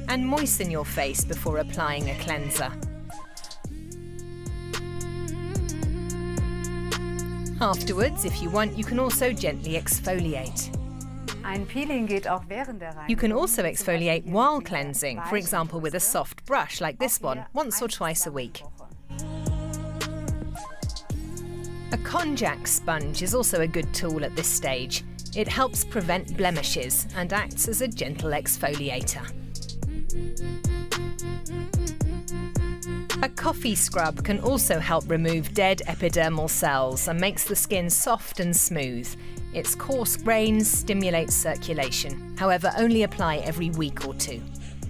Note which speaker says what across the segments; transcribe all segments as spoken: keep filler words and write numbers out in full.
Speaker 1: and moisten your face before applying a cleanser. Afterwards, if you want, you can also gently exfoliate. You can also exfoliate while cleansing, for example with a soft brush like this one, once or twice a week. A konjac sponge is also a good tool at this stage. It helps prevent blemishes and acts as a gentle exfoliator. A coffee scrub can also help remove dead epidermal cells and makes the skin soft and smooth. Its coarse grains stimulate circulation. However, only apply every week or two.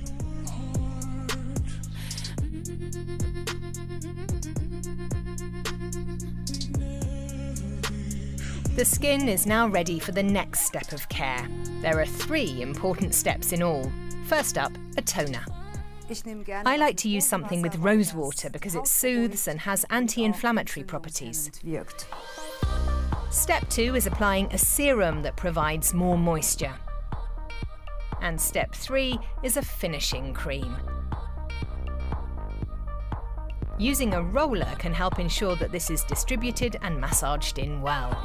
Speaker 1: The skin is now ready for the next step of care. There are three important steps in all. First up, a toner. I like to use something with rose water because it soothes and has anti-inflammatory properties. Step two is applying a serum that provides more moisture. And step three is a finishing cream. Using a roller can help ensure that this is distributed and massaged in well.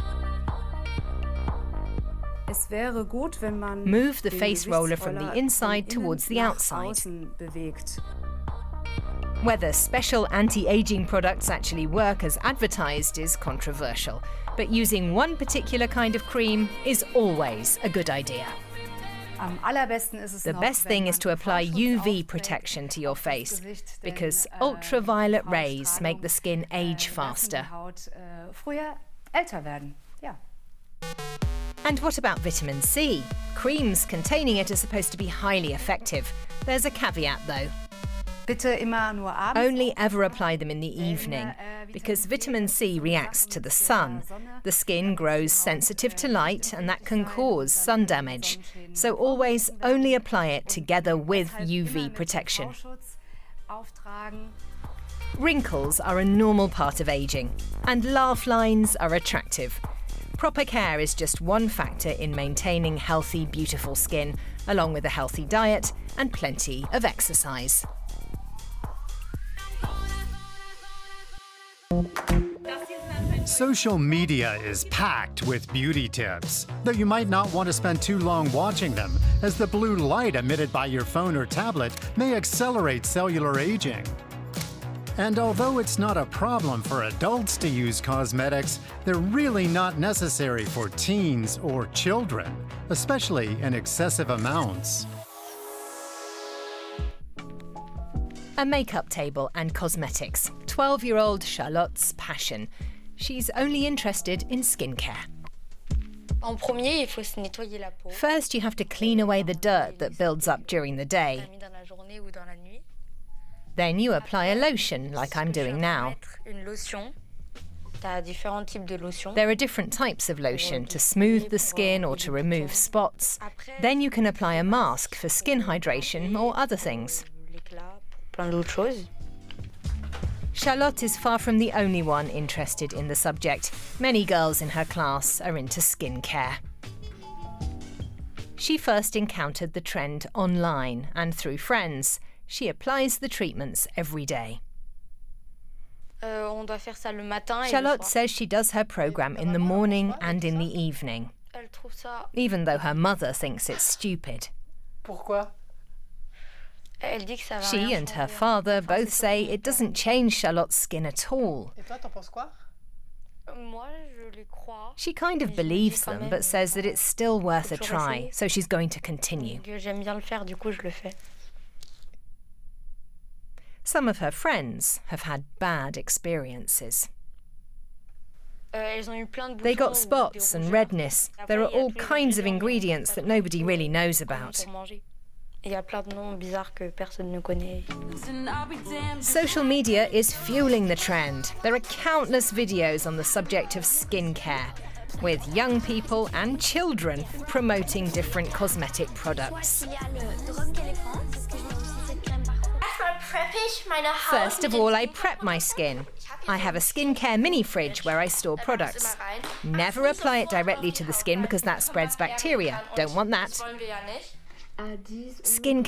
Speaker 1: Move the face roller from the inside towards the outside. Whether special anti-aging products actually work as advertised is controversial, but using one particular kind of cream is always a good idea. The best thing is to apply U V protection to your face, because ultraviolet rays make the skin age faster. And what about vitamin C? Creams containing it are supposed to be highly effective. There's a caveat though. Only ever apply them in the evening, because vitamin C reacts to the sun. The skin grows sensitive to light and that can cause sun damage. So always only apply it together with U V protection. Wrinkles are a normal part of aging, and laugh lines are attractive. Proper care is just one factor in maintaining healthy, beautiful skin, along with a healthy diet and plenty of exercise.
Speaker 2: Social media is packed with beauty tips, though you might not want to spend too long watching them, as the blue light emitted by your phone or tablet may accelerate cellular aging. And although it's not a problem for adults to use cosmetics, they're really not necessary for teens or children, especially in excessive amounts.
Speaker 1: A makeup table and cosmetics. twelve-year-old Charlotte's passion. She's only interested in skincare. First, you have to clean away the dirt that builds up during the day. Then you apply a lotion, like I'm doing now. There are different types of lotion to smooth the skin or to remove spots. Then you can apply a mask for skin hydration or other things. Charlotte is far from the only one interested in the subject. Many girls in her class are into skincare. She first encountered the trend online and through friends. She applies the treatments every day. Charlotte says she does her program in the morning and in the evening, even though her mother thinks it's stupid. She and her father both say it doesn't change Charlotte's skin at all. She kind of believes them, but says that it's still worth a try, so she's going to continue. Some of her friends have had bad experiences. They got spots and redness. There are all kinds of ingredients that nobody really knows about. Social media is fueling the trend. There are countless videos on the subject of skincare, with young people and children promoting different cosmetic products. First of all, I prep my skin. I have a skincare mini fridge where I store products. Never apply it directly to the skin because that spreads bacteria. Don't want that. Skincare